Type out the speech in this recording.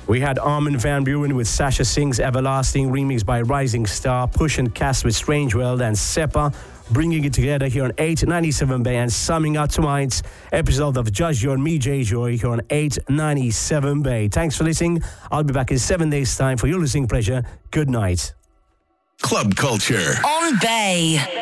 We had Armin van Buuren with Sasha Singh's Everlasting, remixed by Rising Star, Push and Cast with Strange World, and Seppa, bringing it together here on 897 Bay and summing up tonight's episode of Just You and Me, Jay Joy, here on 897 Bay. Thanks for listening. I'll be back in 7 days' time for your listening pleasure. Good night. Club Culture on Bay.